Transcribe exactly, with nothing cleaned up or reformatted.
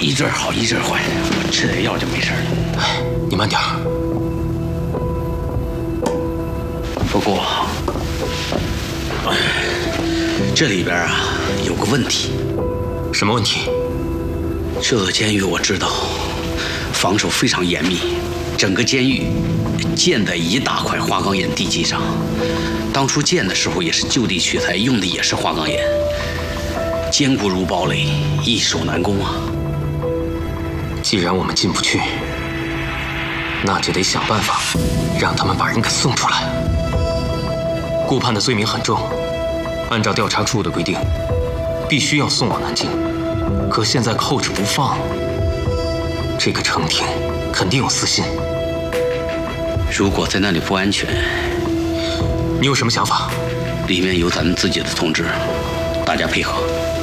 一阵好一阵坏，我吃点药就没事了。 哎，你慢点儿。 不过，这里边啊有个问题。 什么问题？ 这监狱我知道，防守非常严密，整个监狱建在一大块花岗岩地基上。当初建的时候也是就地取材，用的也是花岗岩，坚固如堡垒，易守难攻啊。 既然我们进不去，那就得想办法让他们把人给送出来。顾盼的罪名很重，按照调查处的规定，必须要送往南京。可现在扣着不放，这个程挺肯定有私心。 如果在那里不安全， 你有什么想法？ 里面有咱们自己的同志，大家配合。